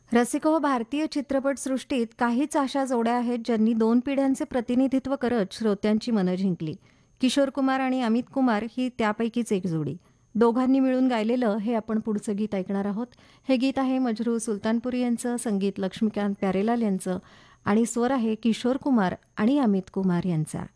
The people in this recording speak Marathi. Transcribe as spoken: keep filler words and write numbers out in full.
रसिको, भारतीय चित्रपटसृष्टीत काहीच अशा जोड्या आहेत ज्यांनी दोन पिढ्यांचे प्रतिनिधित्व करत श्रोत्यांची मनं जिंकली. किशोर कुमार आणि अमित कुमार ही त्यापैकीच एक जोडी. दोघांनी मिळून गायलेलं हे आपण पुढचं गीत ऐकणार आहोत. हे गीत आहे मजरू सुलतानपुरी यांचं, संगीत लक्ष्मीकांत प्यारेलाल यांचं आणि स्वर आहे किशोर कुमार आणि अमित कुमार यांचा.